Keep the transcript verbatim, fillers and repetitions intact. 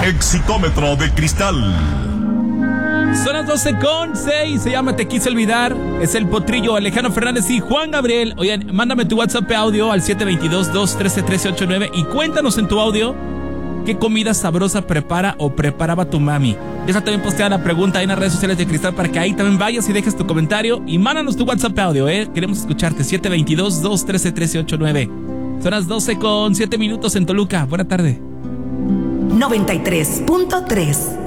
Exitómetro de cristal. Son las doce con seis, se llama Te Quise Olvidar. Es el Potrillo, Alejandro Fernández y Juan Gabriel. Oigan, mándame tu WhatsApp audio al siete dos dos, dos uno tres, uno tres ocho nueve y cuéntanos en tu audio qué comida sabrosa prepara o preparaba tu mami. Deja también posteada la pregunta ahí en las redes sociales de Cristal para que ahí también vayas y dejes tu comentario y mándanos tu WhatsApp audio, eh. Queremos escucharte. siete dos dos, dos uno tres, uno tres ocho nueve. Son las doce con siete minutos en Toluca. Buena tarde. noventa y tres punto tres